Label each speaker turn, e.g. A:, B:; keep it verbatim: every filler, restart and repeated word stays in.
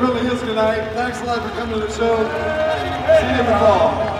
A: really is tonight. Thanks a lot for coming to the show. See you in the fall.